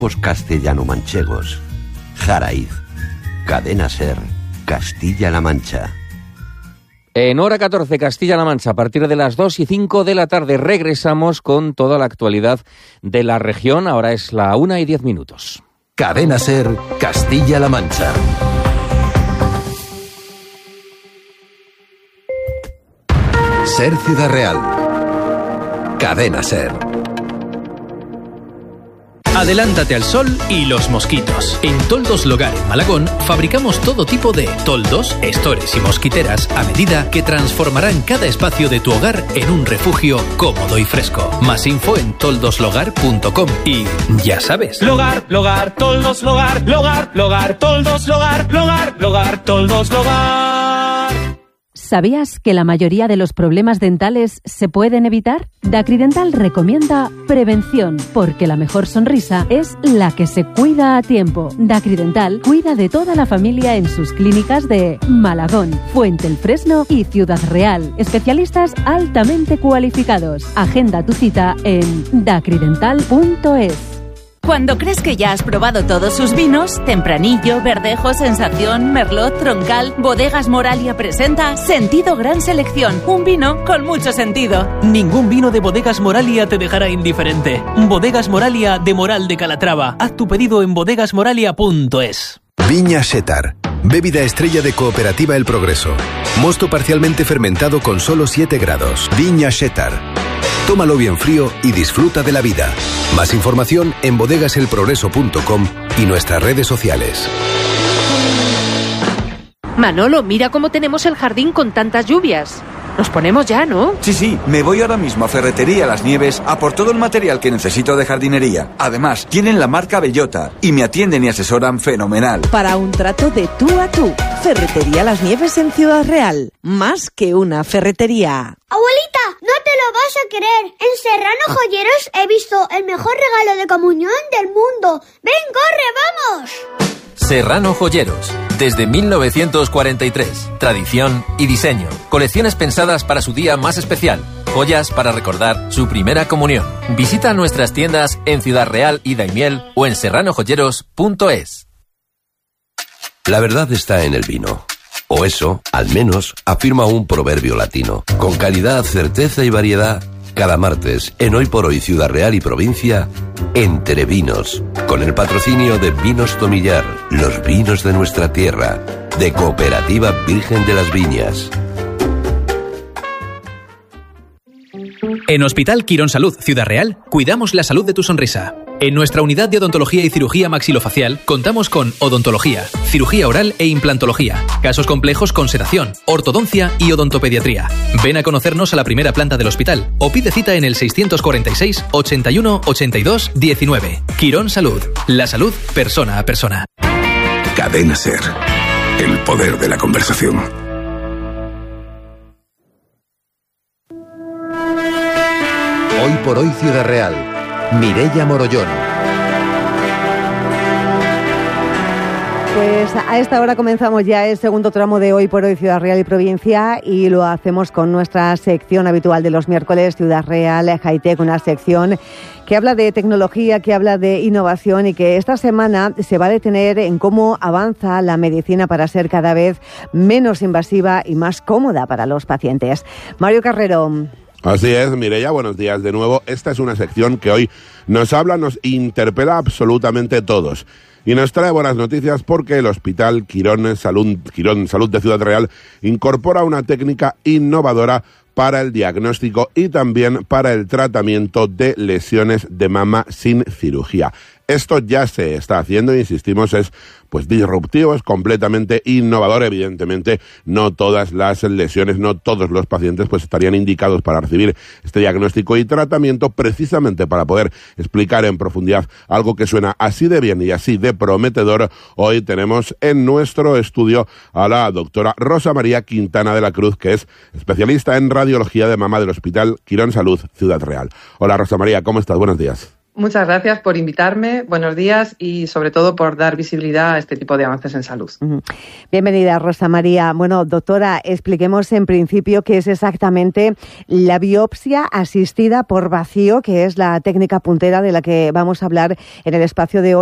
castellano-manchegos. Jaraíz. Cadena SER. Castilla-La Mancha. En hora 14, Castilla-La Mancha, a partir de las 2:05 de la tarde, regresamos con toda la actualidad de la región. Ahora es la 1:10. Cadena SER, Castilla-La Mancha. SER Ciudad Real. Cadena SER. Adelántate al sol y los mosquitos. En Toldos Logar en Malagón fabricamos todo tipo de toldos, estores y mosquiteras a medida que transformarán cada espacio de tu hogar en un refugio cómodo y fresco. Más info en toldoslogar.com y ya sabes. Logar, Logar, Toldos Logar, Logar, Logar, Toldos Logar, Logar, Logar, Toldos Logar. ¿Sabías que la mayoría de los problemas dentales se pueden evitar? Dacridental recomienda prevención, porque la mejor sonrisa es la que se cuida a tiempo. Dacridental cuida de toda la familia en sus clínicas de Malagón, Fuente el Fresno y Ciudad Real. Especialistas altamente cualificados. Agenda tu cita en dacridental.es. Cuando crees que ya has probado todos sus vinos, Tempranillo, Verdejo, Sensación, Merlot, Troncal, Bodegas Moralia presenta Sentido Gran Selección, un vino con mucho sentido. Ningún vino de Bodegas Moralia te dejará indiferente. Bodegas Moralia de Moral de Calatrava. Haz tu pedido en bodegasmoralia.es. Viña Setar, bébida estrella de Cooperativa El Progreso. Mosto parcialmente fermentado con solo 7 grados. Viña Setar. Tómalo bien frío y disfruta de la vida. Más información en bodegaselprogreso.com y nuestras redes sociales. Manolo, mira cómo tenemos el jardín con tantas lluvias. Nos ponemos ya, ¿no? Sí, me voy ahora mismo a Ferretería Las Nieves a por todo el material que necesito de jardinería. Además, tienen la marca Bellota y me atienden y asesoran fenomenal. Para un trato de tú a tú, Ferretería Las Nieves en Ciudad Real. Más que una ferretería. Abuelita, no te lo vas a creer. En Serrano Joyeros he visto el mejor regalo de comunión del mundo. ¡Ven, corre, vamos! Serrano Joyeros. Desde 1943. Tradición y diseño. Colecciones pensadas para su día más especial. Joyas para recordar su primera comunión. Visita nuestras tiendas en Ciudad Real y Daimiel o en serranojoyeros.es. La verdad está en el vino. O eso, al menos, afirma un proverbio latino. Con calidad, certeza y variedad, cada martes, en Hoy por Hoy Ciudad Real y Provincia, Entre Vinos, con el patrocinio de Vinos Tomillar, los vinos de nuestra tierra, de Cooperativa Virgen de las Viñas. En Hospital Quirón Salud Ciudad Real, cuidamos la salud de tu sonrisa. En nuestra unidad de odontología y cirugía maxilofacial contamos con odontología, cirugía oral e implantología, casos complejos con sedación, ortodoncia y odontopediatría. Ven a conocernos a la primera planta del hospital o pide cita en el 646 81 82 19. Quirón Salud, la salud persona a persona. Cadena SER, el poder de la conversación. Hoy por Hoy Ciudad Real. Mireia Morollón. Pues a esta hora comenzamos ya el segundo tramo de Hoy por Hoy Ciudad Real y Provincia y lo hacemos con nuestra sección habitual de los miércoles, Ciudad Real High Tech, una sección que habla de tecnología, que habla de innovación y que esta semana se va a detener en cómo avanza la medicina para ser cada vez menos invasiva y más cómoda para los pacientes. Mario Carrero. Así es, Mireia, buenos días de nuevo. Esta es una sección que hoy nos habla, nos interpela absolutamente todos. Y nos trae buenas noticias porque el Hospital Quirón Salud de Ciudad Real incorpora una técnica innovadora para el diagnóstico y también para el tratamiento de lesiones de mama sin cirugía. Esto ya se está haciendo, insistimos, es pues disruptivo, es completamente innovador. Evidentemente, no todas las lesiones, no todos los pacientes pues estarían indicados para recibir este diagnóstico y tratamiento, precisamente para poder explicar en profundidad algo que suena así de bien y así de prometedor. Hoy tenemos en nuestro estudio a la doctora Rosa María Quintana de la Cruz, que es especialista en radiología de mama del Hospital Quirón Salud Ciudad Real. Hola Rosa María, ¿cómo estás? Buenos días. Muchas gracias por invitarme, buenos días y sobre todo por dar visibilidad a este tipo de avances en salud. Bienvenida, Rosa María. Bueno, doctora, expliquemos en principio qué es exactamente la biopsia asistida por vacío, que es la técnica puntera de la que vamos a hablar en el espacio de hoy.